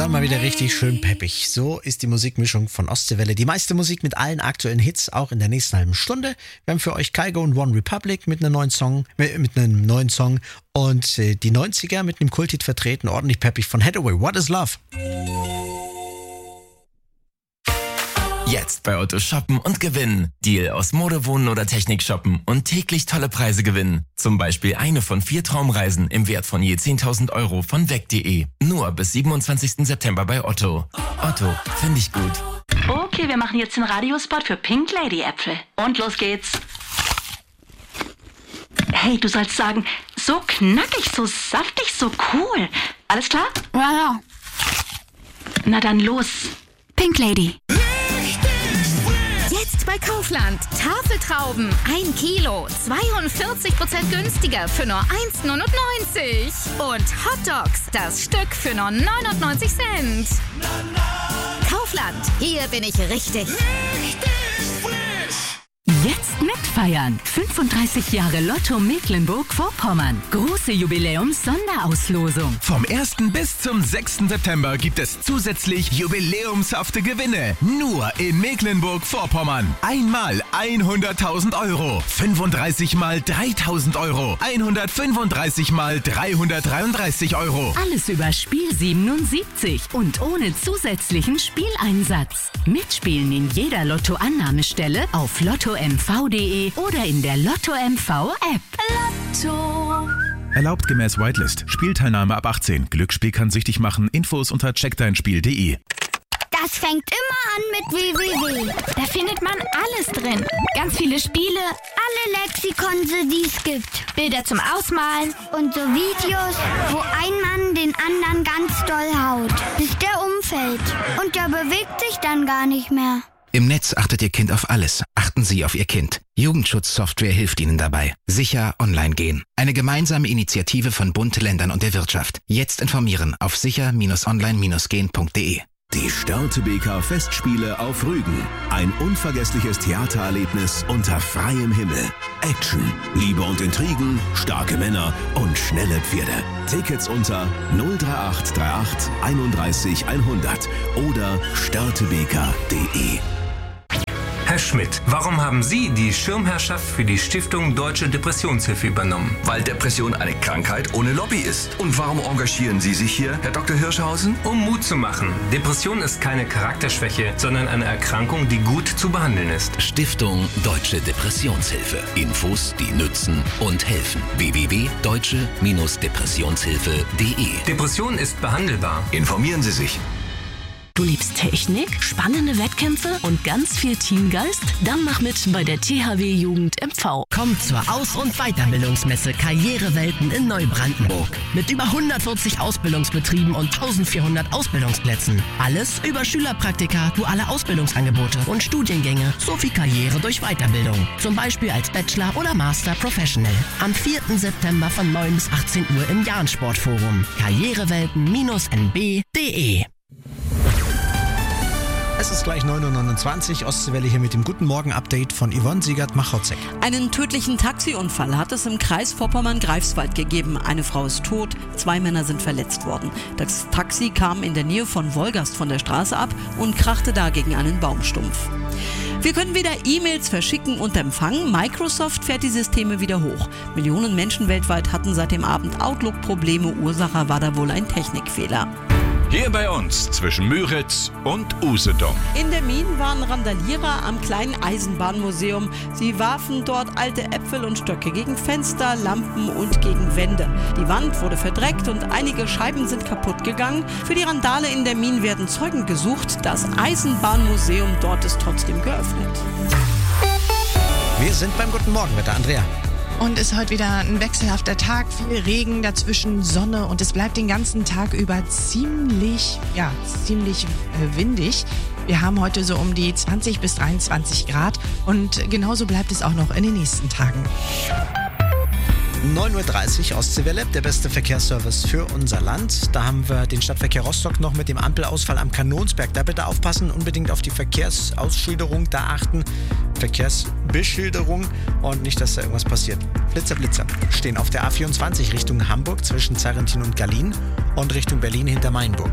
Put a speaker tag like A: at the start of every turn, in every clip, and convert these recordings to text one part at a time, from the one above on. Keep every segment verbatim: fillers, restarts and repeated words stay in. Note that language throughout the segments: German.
A: dann mal wieder richtig schön peppig. So ist die Musikmischung von Ostseewelle. Die meiste Musik mit allen aktuellen Hits, auch in der nächsten halben Stunde. Wir haben für euch Kygo und One Republic mit einem neuen Song, mit einem neuen Song und äh, die neunziger mit einem Kulthit vertreten, ordentlich peppig von Hathaway. What is Love?
B: Jetzt bei Otto shoppen und gewinnen. Deal aus Mode, Wohnen oder Technik shoppen und täglich tolle Preise gewinnen. Zum Beispiel eine von vier Traumreisen im Wert von je zehntausend Euro von weg punkt de. Nur bis siebenundzwanzigsten September bei Otto. Otto, finde ich gut.
C: Okay, wir machen jetzt den Radiospot für Pink Lady Äpfel. Und los geht's. Hey, du sollst sagen, so knackig, so saftig, so cool. Alles klar?
D: Ja, ja.
C: Na dann los.
D: Pink Lady. Jetzt bei Kaufland. Tafeltrauben, ein Kilo, zweiundvierzig Prozent günstiger für nur eins neunundneunzig. Und Hotdogs, das Stück für nur neunundneunzig Cent. Kaufland, hier bin ich richtig.
E: Jetzt mitfeiern. fünfunddreißig Jahre Lotto Mecklenburg-Vorpommern. Große Jubiläums-Sonderauslosung.
F: Vom ersten bis zum sechsten September gibt es zusätzlich jubiläumshafte Gewinne. Nur in Mecklenburg-Vorpommern. Einmal hunderttausend Euro. fünfunddreißig mal dreitausend Euro. hundertfünfunddreißig mal dreihundertdreiunddreißig Euro.
E: Alles über Spiel siebenundsiebzig und ohne zusätzlichen Spieleinsatz. Mitspielen in jeder Lotto-Annahmestelle auf lotto m v punkt de oder in der Lotto M V App. Lotto.
F: Erlaubt gemäß Whitelist. Spielteilnahme ab achtzehn. Glücksspiel kann süchtig machen. Infos unter check dein spiel punkt de.
D: Das fängt immer an mit w w w. Da findet man alles drin. Ganz viele Spiele, alle Lexikon, die es gibt. Bilder zum Ausmalen und so Videos, wo ein Mann den anderen ganz doll haut, bis der umfällt. Und der bewegt sich dann gar nicht mehr.
G: Im Netz achtet Ihr Kind auf alles. Achten Sie auf Ihr Kind. Jugendschutzsoftware hilft Ihnen dabei. Sicher online gehen. Eine gemeinsame Initiative von Bund, Ländern und der Wirtschaft. Jetzt informieren auf sicher online gehen punkt de.
H: Die Störtebeker Festspiele auf Rügen. Ein unvergessliches Theatererlebnis unter freiem Himmel. Action, Liebe und Intrigen, starke Männer und schnelle Pferde. Tickets unter null drei acht drei acht einunddreißig hundert oder störtebeker punkt de.
I: Herr Schmidt, warum haben Sie die Schirmherrschaft für die Stiftung Deutsche Depressionshilfe übernommen?
J: Weil Depression eine Krankheit ohne Lobby ist. Und warum engagieren Sie sich hier, Herr Doktor Hirschhausen?
I: Um Mut zu machen. Depression ist keine Charakterschwäche, sondern eine Erkrankung, die gut zu behandeln ist.
K: Stiftung Deutsche Depressionshilfe. Infos, die nützen und helfen. w w w punkt deutsche Depressionshilfe punkt de.
I: Depression ist behandelbar.
J: Informieren Sie sich.
E: Du liebst Technik, spannende Wettkämpfe und ganz viel Teamgeist? Dann mach mit bei der T H W Jugend M V.
L: Komm zur Aus- und Weiterbildungsmesse Karrierewelten in Neubrandenburg. Mit über hundertvierzig Ausbildungsbetrieben und eintausendvierhundert Ausbildungsplätzen. Alles über Schülerpraktika, duale Ausbildungsangebote und Studiengänge sowie Karriere durch Weiterbildung. Zum Beispiel als Bachelor oder Master Professional. Am vierten September von neun bis achtzehn Uhr im Jahn-Sportforum. Karrierewelten n b punkt de.
A: Es ist gleich neun Uhr neunundzwanzig, Ostseewelle hier mit dem Guten Morgen-Update von Yvonne Siegert-Machotzek.
M: Einen tödlichen Taxiunfall hat es im Kreis Vorpommern-Greifswald gegeben. Eine Frau ist tot, zwei Männer sind verletzt worden. Das Taxi kam in der Nähe von Wolgast von der Straße ab und krachte da gegen einen Baumstumpf. Wir können wieder E-Mails verschicken und empfangen. Microsoft fährt die Systeme wieder hoch. Millionen Menschen weltweit hatten seit dem Abend Outlook-Probleme. Ursache war da wohl ein Technikfehler.
N: Hier bei uns zwischen Müritz und Usedom.
M: In der Mien waren Randalierer am kleinen Eisenbahnmuseum. Sie warfen dort alte Äpfel und Stöcke gegen Fenster, Lampen und gegen Wände. Die Wand wurde verdreckt und einige Scheiben sind kaputt gegangen. Für die Randale in der Mien werden Zeugen gesucht. Das Eisenbahnmuseum dort ist trotzdem geöffnet.
A: Wir sind beim Guten Morgenwetter. Andrea.
O: Und ist heute wieder ein wechselhafter Tag, viel Regen, dazwischen Sonne und es bleibt den ganzen Tag über ziemlich, ja, ziemlich äh, windig. Wir haben heute so um die zwanzig bis dreiundzwanzig Grad und genauso bleibt es auch noch in den nächsten Tagen.
A: neun Uhr dreißig Ostseewelle, der beste Verkehrsservice für unser Land. Da haben wir den Stadtverkehr Rostock noch mit dem Ampelausfall am Kanonsberg. Da bitte aufpassen, unbedingt auf die Verkehrsausschilderung da achten. Verkehrsbeschilderung und nicht, dass da irgendwas passiert. Blitzer, Blitzer stehen auf der A vierundzwanzig Richtung Hamburg zwischen Zarrentin und Gallien und Richtung Berlin hinter Mainburg.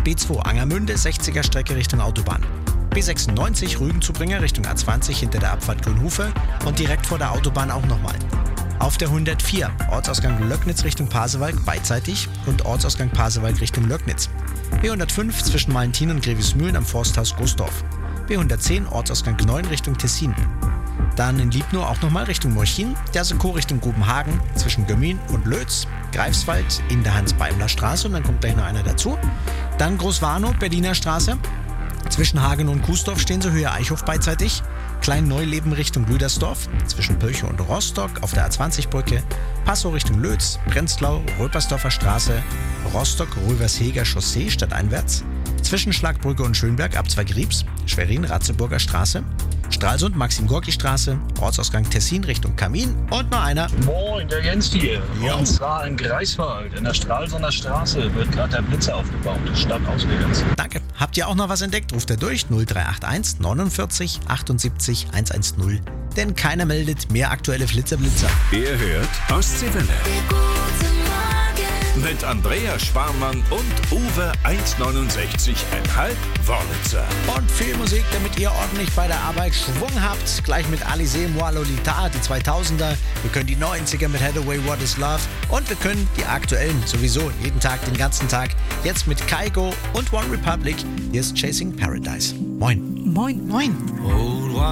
A: B zwei Angermünde, sechziger Strecke Richtung Autobahn. B sechsundneunzig Rügen-Zubringer Richtung A zwanzig hinter der Abfahrt Grünhufe und direkt vor der Autobahn auch nochmal. Auf der hundertvier Ortsausgang Löcknitz Richtung Pasewalk beidseitig und Ortsausgang Pasewalk Richtung Löcknitz. B hundertfünf zwischen Malentin und Grevesmühlen am Forsthaus Gostorf. B hundertzehn Ortsausgang Gneuen Richtung Tessin. Dann in Liebnow auch nochmal Richtung Morchin, der Seko Richtung Gubenhagen zwischen Gömin und Lötz, Greifswald in der Hans-Beimler-Straße und dann kommt gleich noch einer dazu. Dann Großwarnow, Berliner Straße. Zwischen Hagen und Kuesdorf stehen sie Höhe Eichhof beidseitig. Klein-Neuleben Richtung Lüdersdorf, zwischen Pölchow und Rostock auf der A zwanzig Brücke. Passow Richtung Lötz, Prenzlau, Röpersdorfer Straße, Rostock-Röversheger Chaussee stadteinwärts. Zwischen Schlagbrücke und Schönberg Abzweig Riebs, Schwerin-Ratzeburger Straße. Stralsund, Maxim-Gorki-Straße, Ortsausgang Tessin Richtung Kamin und noch einer.
P: Moin, der Jens hier.
A: Ja.
P: Und zwar in Greifswald, in der Stralsunder Straße, wird gerade der Blitzer aufgebaut, stadtauswärts.
A: Danke. Habt ihr auch noch was entdeckt? Ruft er durch null drei acht eins neunundvierzig achtundsiebzig hundertzehn. Denn keiner meldet mehr aktuelle Flitzer-Blitzer.
N: Ihr hört Ostseewelle. Mit Andrea Schwarmann und Uwe eins neunundsechzig Komma fünf Wörlitzer.
A: Und viel Musik, damit ihr ordentlich bei der Arbeit Schwung habt. Gleich mit Alizé Moi Lolita, die zweitausender. Wir können die neunziger mit Hathaway What is Love. Und wir können die aktuellen sowieso jeden Tag, den ganzen Tag. Jetzt mit Kygo und One Republic. Hier ist Chasing Paradise. Moin.
M: Moin.
O: Moin.
A: Oh.